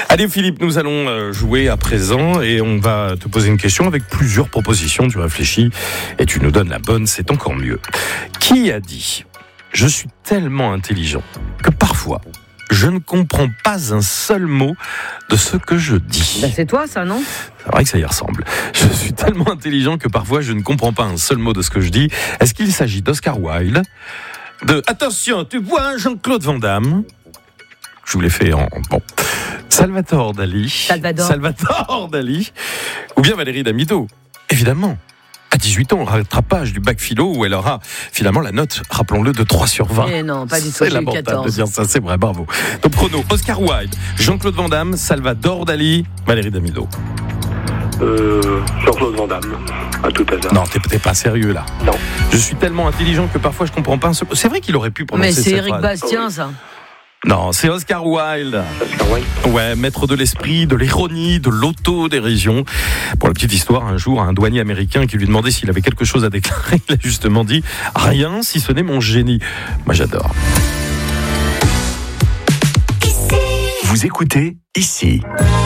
Allez Philippe, nous allons jouer à présent et on va te poser une question avec plusieurs propositions. Tu réfléchis et tu nous donnes la bonne, c'est encore mieux. Qui a dit « Je suis tellement intelligent que parfois je ne comprends pas un seul mot de ce que je dis ». C'est toi ça, non ? C'est vrai que ça y ressemble. Je suis tellement intelligent que parfois je ne comprends pas un seul mot de ce que je dis. Est-ce qu'il s'agit d'Oscar Wilde, de « Attention, tu vois Jean-Claude Van Damme », je vous l'ai fait en... Bon. Salvatore Dali. Ou bien Valérie Damido. Évidemment. À 18 ans, rattrapage du bac philo où elle aura finalement la note, rappelons-le, de 3 sur 20. Mais non, pas du tout, C'est j'ai eu lamentable 14. de dire ça, c'est vrai, bravo. Donc prono, Oscar Wilde, Jean-Claude Van Damme, Salvatore Dali, Valérie Damido. Jean-Claude Van Damme, à tout hasard. Non, t'es pas sérieux là. Non. Je suis tellement intelligent que parfois je comprends pas un seul... C'est vrai qu'il aurait pu prononcer Mais c'est cette Éric phrase. Bastien ça. Non, c'est Oscar Wilde. Oscar Wilde. Ouais, maître de l'esprit, de l'ironie, de l'autodérision. Pour la petite histoire, un jour, un douanier américain qui lui demandait s'il avait quelque chose à déclarer, il a justement dit « Rien si ce n'est mon génie ». Moi, j'adore. Vous écoutez ici.